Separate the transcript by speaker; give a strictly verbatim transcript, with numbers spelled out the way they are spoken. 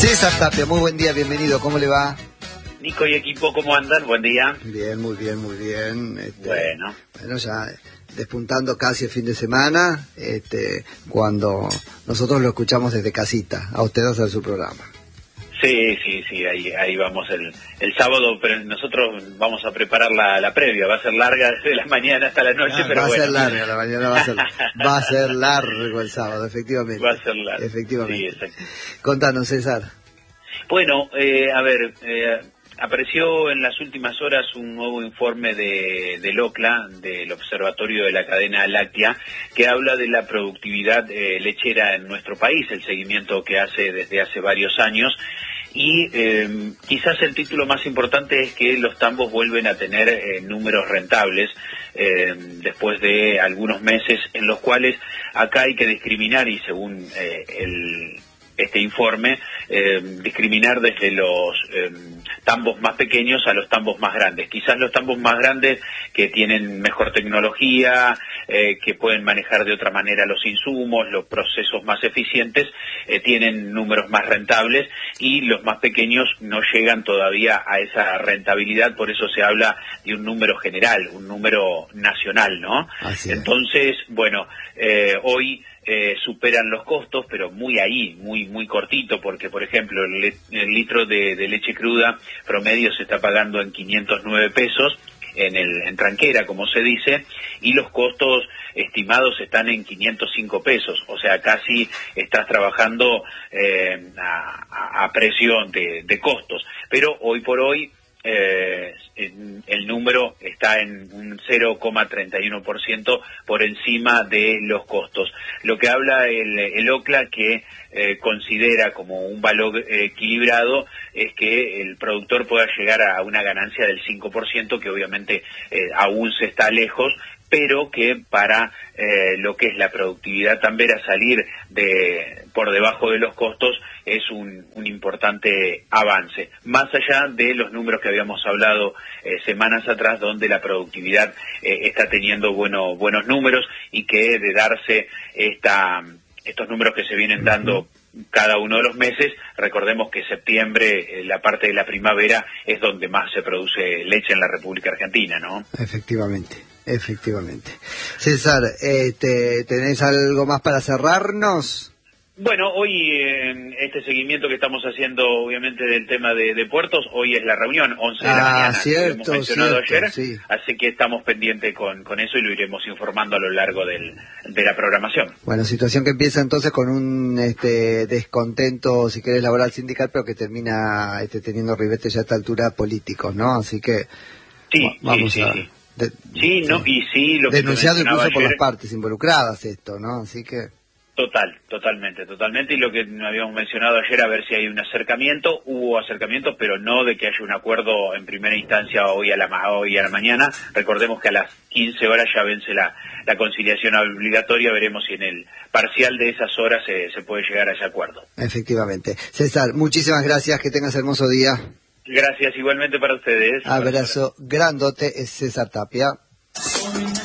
Speaker 1: César Tapia, muy buen día, bienvenido, ¿cómo le va?
Speaker 2: Nico y equipo, ¿cómo andan? Buen día.
Speaker 1: Bien, muy bien, muy bien. Este,
Speaker 2: bueno.
Speaker 1: Bueno, ya despuntando casi el fin de semana, este, cuando nosotros lo escuchamos desde casita, a usted hacer su programa.
Speaker 2: Sí, sí, sí, ahí, ahí vamos el, el sábado, pero nosotros vamos a preparar la, la previa, va a ser larga desde la mañana hasta la noche,
Speaker 1: Ah,
Speaker 2: pero
Speaker 1: va
Speaker 2: bueno.
Speaker 1: a ser larga la mañana, va a ser, va a ser largo el sábado, efectivamente.
Speaker 2: Va a ser largo.
Speaker 1: Efectivamente.
Speaker 2: Sí, exacto.
Speaker 1: Contanos, César.
Speaker 2: Bueno, eh, a ver, eh, apareció en las últimas horas un nuevo informe de, del OCLA, del Observatorio de la Cadena Láctea, que habla de la productividad eh, lechera en nuestro país, el seguimiento que hace desde hace varios años. Y eh, quizás el título más importante es que los tambos vuelven a tener eh, números rentables eh, después de algunos meses en los cuales acá hay que discriminar, y según eh, el, este informe, eh, discriminar desde los eh, tambos más pequeños a los tambos más grandes. Quizás los tambos más grandes, que tienen mejor tecnología, eh, que pueden manejar de otra manera los insumos, los procesos más eficientes, eh, tienen números más rentables, y los más pequeños no llegan todavía a esa rentabilidad, por eso se habla de un número general, un número nacional, ¿no?
Speaker 1: Así es.
Speaker 2: Entonces, bueno, eh, hoy Eh, superan los costos, pero muy ahí, muy muy cortito, porque por ejemplo el, le el litro de, de leche cruda promedio se está pagando en quinientos nueve pesos en el en tranquera, como se dice, y los costos estimados están en quinientos cinco pesos, o sea, casi estás trabajando eh, a, a precio de, de costos, pero hoy por hoy Eh, el número está en un cero coma treinta y uno por ciento por encima de los costos. Lo que habla el, el OCLA, que eh, considera como un valor eh, equilibrado, es que el productor pueda llegar a una ganancia del cinco por ciento, que obviamente eh, aún se está lejos, pero que para eh, lo que es la productividad tambera, salir de por debajo de los costos es un, un importante avance, más allá de los números que habíamos hablado eh, semanas atrás, donde la productividad eh, está teniendo bueno, buenos números, y que de darse esta, estos números que se vienen dando cada uno de los meses, recordemos que septiembre, eh, la parte de la primavera, es donde más se produce leche en la República Argentina, ¿no?
Speaker 1: Efectivamente. Efectivamente. César, este, ¿tenés algo más para cerrarnos?
Speaker 2: Bueno, hoy en eh, este seguimiento que estamos haciendo, obviamente, del tema de, de puertos, hoy es la reunión, once de la
Speaker 1: Ah,
Speaker 2: mañana,
Speaker 1: cierto,
Speaker 2: lo hemos mencionado
Speaker 1: cierto,
Speaker 2: ayer,
Speaker 1: sí.
Speaker 2: Así que estamos pendientes con, con eso, y lo iremos informando a lo largo del, de la programación.
Speaker 1: Bueno, situación que empieza entonces con un este, descontento, si querés, laboral sindical, pero que termina este, teniendo ribete ya a esta altura políticos, ¿no? Así que
Speaker 2: Sí,
Speaker 1: vamos
Speaker 2: sí,
Speaker 1: a...
Speaker 2: sí, sí.
Speaker 1: De,
Speaker 2: Sí, no, y sí, lo que
Speaker 1: denunciado
Speaker 2: te
Speaker 1: incluso
Speaker 2: mencionaba
Speaker 1: por
Speaker 2: ayer,
Speaker 1: las partes involucradas esto, ¿no? Así que...
Speaker 2: Total, totalmente, totalmente, y lo que habíamos mencionado ayer, a ver si hay un acercamiento. Hubo acercamiento, pero no de que haya un acuerdo en primera instancia hoy a la, hoy a la mañana. Recordemos que a las quince horas ya vence la, la conciliación obligatoria, veremos si en el parcial de esas horas se, se puede llegar a ese acuerdo.
Speaker 1: Efectivamente. César, muchísimas gracias, que tengas hermoso día.
Speaker 2: Gracias, igualmente para ustedes.
Speaker 1: Abrazo grandote, es César Tapia.